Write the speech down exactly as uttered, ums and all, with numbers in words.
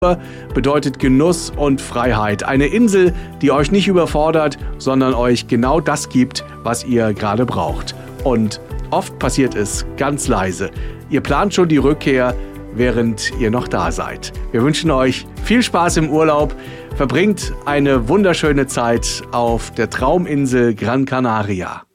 bedeutet Genuss und Freiheit. Eine Insel, die euch nicht überfordert, sondern euch genau das gibt, was ihr gerade braucht. Und oft passiert es ganz leise. Ihr plant schon die Rückkehr, während ihr noch da seid. Wir wünschen euch viel Spaß im Urlaub. Verbringt eine wunderschöne Zeit auf der Trauminsel Gran Canaria.